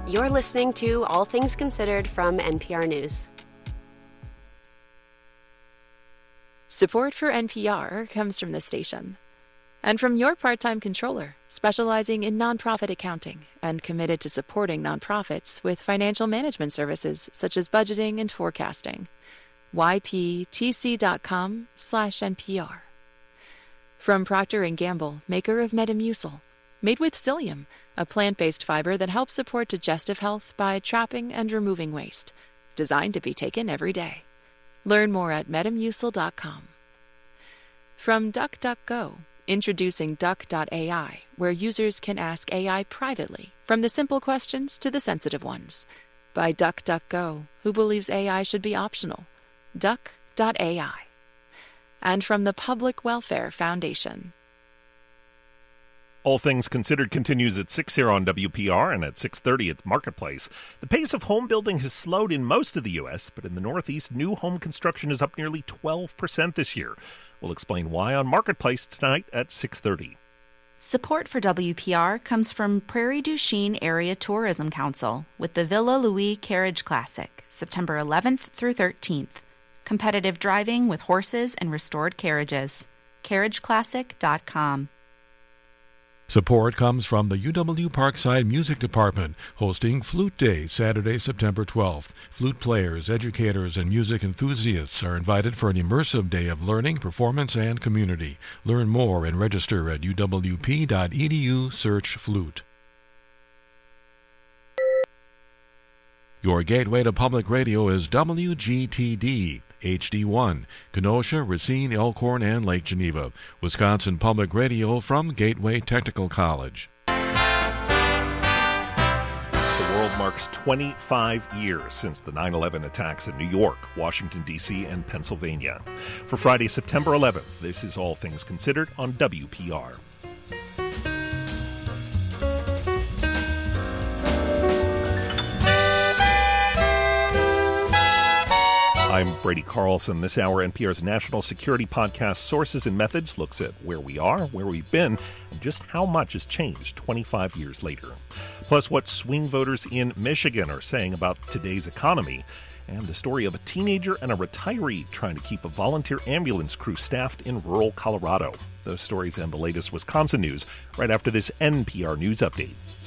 You're listening to All Things Considered from NPR News. Support for NPR comes from the station and from your part-time controller, specializing in nonprofit accounting and committed to supporting nonprofits with financial management services such as budgeting and forecasting. yptc.com/NPR. From Procter & Gamble, maker of Metamucil, made with psyllium, a plant-based fiber that helps support digestive health by trapping and removing waste, designed to be taken every day. Learn more at Metamucil.com. From DuckDuckGo, introducing Duck.ai, where users can ask AI privately, from the simple questions to the sensitive ones. By DuckDuckGo, who believes AI should be optional. Duck.ai. And from the Public Welfare Foundation. All Things Considered continues at 6 here on WPR and at 6:30 at Marketplace. The pace of home building has slowed in most of the U.S., but in the Northeast, new home construction is up nearly 12% this year. We'll explain why on Marketplace tonight at 6:30. Support for WPR comes from Prairie du Chien Area Tourism Council with the Villa Louis Carriage Classic, September 11th through 13th. Competitive driving with horses and restored carriages. CarriageClassic.com. Support comes from the UW Parkside Music Department, hosting Flute Day Saturday, September 12th. Flute players, educators, and music enthusiasts are invited for an immersive day of learning, performance, and community. Learn more and register at uwp.edu. Search Flute. Your gateway to public radio is WGTD. HD1, Kenosha, Racine, Elkhorn, and Lake Geneva. Wisconsin Public Radio from Gateway Technical College. The world marks 25 years since the 9/11 attacks in New York, Washington, D.C., and Pennsylvania. For Friday, September 11th, this is All Things Considered on WPR. I'm Brady Carlson. This hour, NPR's national security podcast, Sources and Methods, looks at where we are, where we've been, and just how much has changed 25 years later. Plus, what swing voters in Michigan are saying about today's economy, and the story of a teenager and a retiree trying to keep a volunteer ambulance crew staffed in rural Colorado. Those stories and the latest Wisconsin news right after this NPR News Update.